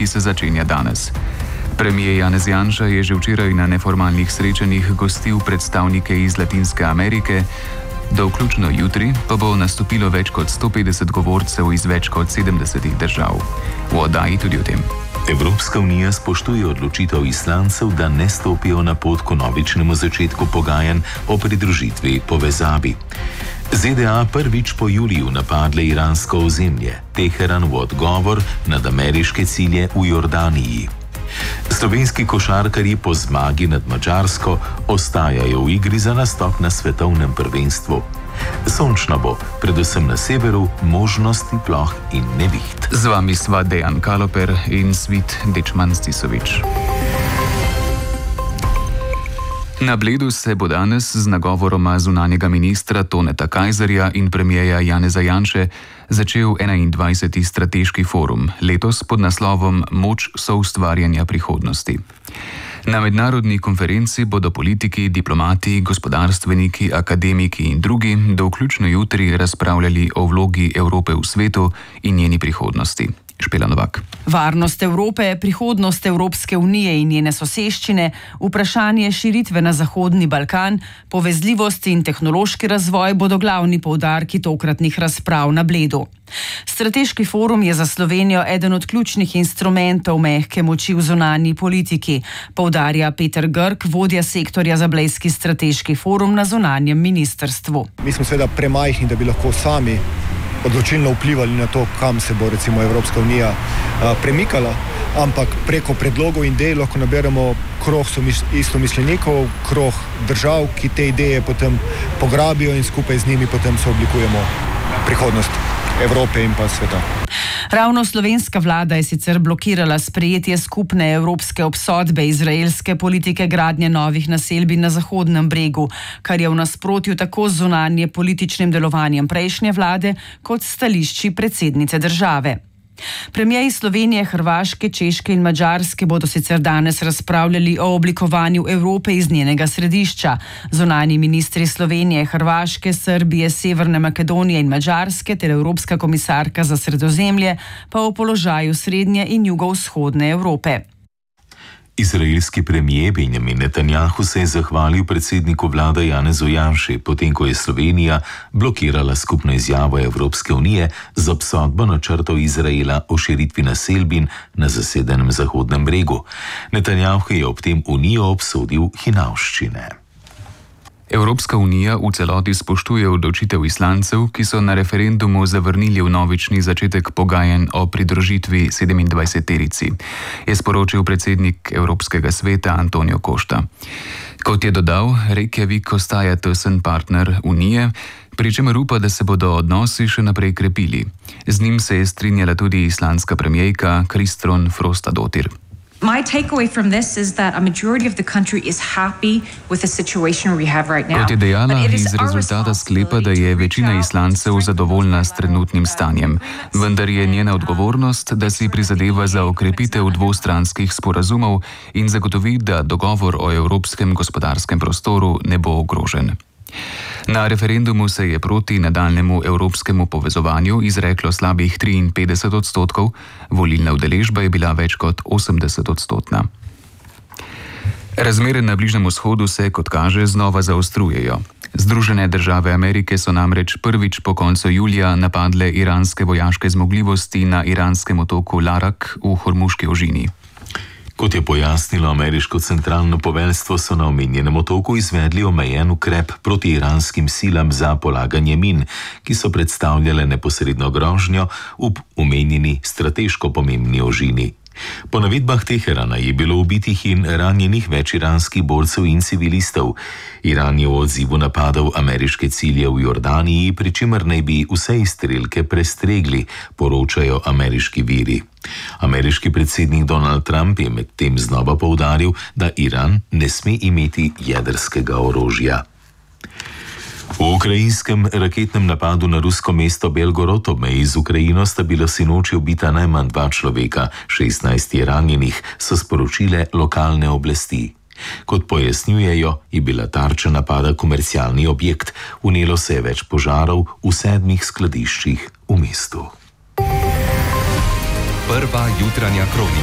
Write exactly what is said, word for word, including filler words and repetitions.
ki se začenja danes. Premijer Janez Janša je že včeraj na neformalnih srečanjih gostil predstavnike iz Latinske Amerike, do vključno jutri pa bo nastopilo več kot sto petdeset govorcev iz več kot sedemdesetih držav. V oddaji tudi o tem. Evropska unija spoštuje odločitev Islandcev, da ne stopijo na pot k vnovičnemu začetku pogajanj o pridružitvi povezavi. Z D A prvič po juliju napadle iransko ozemlje, Teheran v odgovor nad ameriške cilje v Jordaniji. Slovenski košarkarji po zmagi nad Madžarsko ostajajo v igri za nastop na svetovnem prvenstvu. Sončno bo, predvsem na severu, možnosti ploh in neviht. Z vami sva Dejan Kaloper in Svit Dečman Stisovič. Na Bledu se bo danes z nagovoroma zunanjega ministra Toneta Kajzerja in premijeja Janeza Janše začel enaindvajseti strateški forum, letos pod naslovom Moč soustvarjanja prihodnosti. Na mednarodni konferenci bodo politiki, diplomati, gospodarstveniki, akademiki in drugi do vključno jutri razpravljali o vlogi Evrope v svetu in njeni prihodnosti. Špela Novak. Varnost Evrope, prihodnost Evropske unije in njene soseščine, vprašanje širitve na Zahodni Balkan, povezljivost in tehnološki razvoj bodo glavni poudarki tokratnih razprav na Bledu. Strateški forum je za Slovenijo eden od ključnih instrumentov mehke moči v zunanji politiki, poudarja Peter Grk, vodja sektorja za Blejski strateški forum na zunanjem ministrstvu. Mi smo seveda premajhni, da bi lahko sami odločilno vplivali na to, kam se bo recimo Evropska unija a, premikala, ampak preko predlogov in idej lahko naberemo krog istomišljenikov, krog držav, ki te ideje potem pograbijo in skupaj z njimi potem sooblikujemo prihodnost Evrope in pa sveta. Ravno slovenska vlada je sicer blokirala sprejetje skupne evropske obsodbe izraelske politike gradnje novih naselbin na Zahodnem bregu, kar je v nasprotju tako z zunanje političnim delovanjem prejšnje vlade kot stališči predsednice države. Premijeji Slovenije, Hrvaške, Češke in Madžarske bodo sicer danes razpravljali o oblikovanju Evrope iz njenega središča. Zunanji ministri Slovenije, Hrvaške, Srbije, Severne Makedonije in Madžarske ter Evropska komisarka za Sredozemlje pa o položaju srednje in jugovzhodne Evrope. Izraelski premijer Benjamin Netanjahu se je zahvalil predsedniku vlade Janezu Janši, potem ko je Slovenija blokirala skupno izjavo Evropske unije z obsodbo načrtov Izraela o širitvi naselbin na zasedenem Zahodnem bregu. Netanjahu je ob tem unijo obsodil hinavščine. Evropska unija v celoti spoštuje odločitev Islandcev, ki so na referendumu zavrnili vnovični začetek pogajanj o pridružitvi sedemindvajseterici, je sporočil predsednik Evropskega sveta Antonio Costa. Kot je dodal, Reykjavik ostaja tesen partner unije, pri čemer upa, da se bodo odnosi še naprej krepili. Z njim se je strinjala tudi islandska premijerka Kristrún Frostadóttir. My takeaway from this is that a majority of the country is happy with the situation we have right now. Kot je dejala, iz rezultata sklepa, da je večina Islandcev zadovoljna s trenutnim stanjem, vendar je njena odgovornost, da si prizadeva za okrepitev dvostranskih sporazumov in zagotovi, da dogovor o evropskem gospodarskem prostoru ne bo ogrožen. Na referendumu se je proti nadaljnemu evropskemu povezovanju izreklo slabih triinpetdeset odstotkov, volilna udeležba je bila več kot osemdeset odstotna. Razmere na Bližnjem vzhodu se, kot kaže, znova zaostrujejo. Združene države Amerike so namreč prvič po koncu julija napadle iranske vojaške zmogljivosti na iranskem otoku Larak v Hormuški ožini. Kot je pojasnilo ameriško centralno poveljstvo, so na omenjenem otoku izvedli omejen ukrep proti iranskim silam za polaganje min, ki so predstavljale neposredno grožnjo v omenjeni strateško pomembni ožini. Po navedbah Teherana je bilo ubitih in ranjenih več iranskih borcev in civilistov. Iran je v odzivu napadal ameriške cilje v Jordaniji, pri čemer naj bi vse izstrelke prestregli, poročajo ameriški viri. Ameriški predsednik Donald Trump je medtem znova poudaril, da Iran ne sme imeti jedrskega orožja. V ukrajinskem raketnem napadu na rusko mesto Belgorod ob meji z Ukrajino sta bila sinoči ubita najmanj dva človeka, šestnajst je ranjenih, so sporočile lokalne oblasti. Kot pojasnjujejo, je bila tarča napada komercialni objekt, vnelo se je več požarov v sedmih skladiščih v mestu. Prva jutranja kronika.